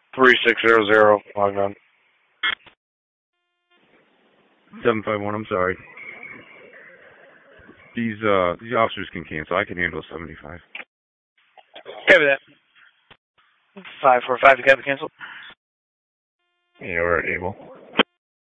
3600, log on. 751, I'm sorry. These officers can cancel. I can handle 75. Copy that. 545 to copy cancel. Yeah, we're able.